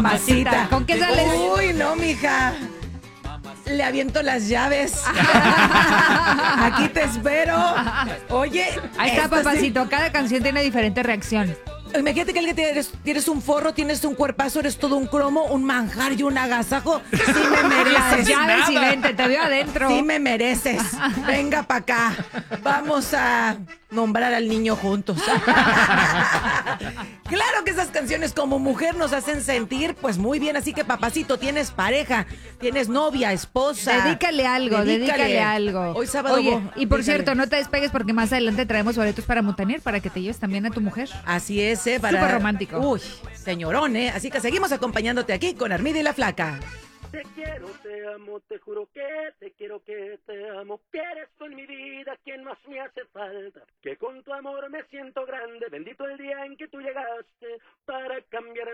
Mamacita. ¿Con qué sales? Uy, no, mija. Le aviento las llaves. Aquí te espero. Oye, Ahí está, esta sí- papacito. Cada canción tiene diferente reacción. Imagínate que alguien tienes un forro, tienes un cuerpazo, eres todo un cromo, un manjar y un agasajo. Sí me Las mereces. llaves y vente, te veo adentro. Sí me mereces. Venga para acá. Vamos a nombrar al niño juntos. Claro que esas canciones como mujer nos hacen sentir pues muy bien. Así que, papacito, tienes pareja, tienes novia, esposa. Dedícale algo, dedícale algo. Hoy sábado. Oye, y por dígale. cierto, no te despegues porque más adelante traemos boletos para Montaner para que te lleves también a tu mujer. Así es, Súper romántico. Uy, señorón, Así que seguimos acompañándote aquí con Armida y la Flaca. Te quiero, te amo, te juro que te quiero, que te amo, que eres tú en mi vida quien más me hace falta, que con tu amor me siento grande, bendito el día en que tú llegaste para cambiar